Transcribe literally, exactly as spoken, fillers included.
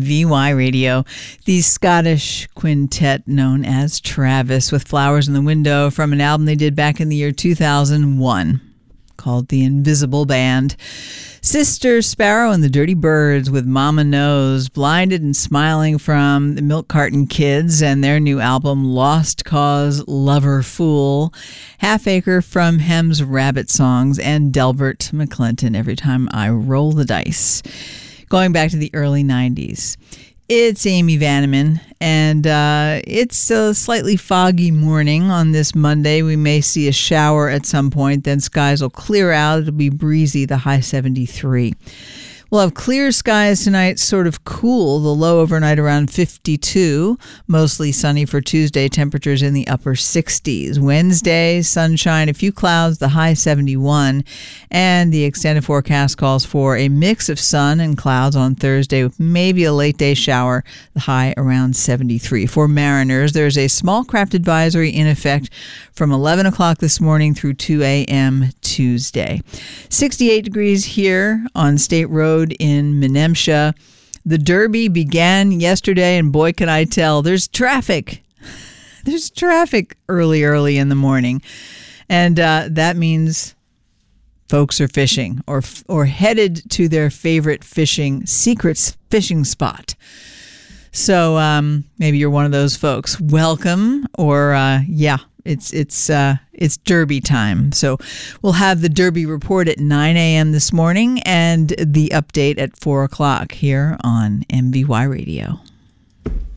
V Y Radio, the Scottish quintet known as Travis, with Flowers in the Window from an album they did back in the year two thousand one called The Invisible Band. Sister Sparrow and the Dirty Birds with Mama Knows, Blinded and Smiling from the Milk Carton Kids and their new album Lost Cause Lover Fool, Half Acre from Hem's Rabbit Songs, and Delbert McClinton, Every Time I Roll the Dice. Going back to the early nineties. It's Amy Vanneman, and uh, it's a slightly foggy morning on this Monday. We may see a shower at some point, then skies will clear out. It'll be breezy, the high seventy-three. We'll have clear skies tonight, sort of cool. The low overnight around fifty-two. Mostly sunny for Tuesday, temperatures in the upper sixties. Wednesday, sunshine, a few clouds, the high seventy-one. And the extended forecast calls for a mix of sun and clouds on Thursday with maybe a late day shower, the high around seventy-three. For mariners, there's a small craft advisory in effect from eleven o'clock this morning through two a.m. Tuesday. sixty-eight degrees here on State Road in Menemsha. The Derby began yesterday, and boy, can I tell, there's traffic. There's traffic early, early in the morning. And uh, that means folks are fishing or or headed to their favorite fishing, secret fishing spot. So um, maybe you're one of those folks. Welcome, or uh, yeah, it's it's uh, it's Derby time. So we'll have the Derby report at nine a.m. this morning and the update at four o'clock here on M V Y Radio.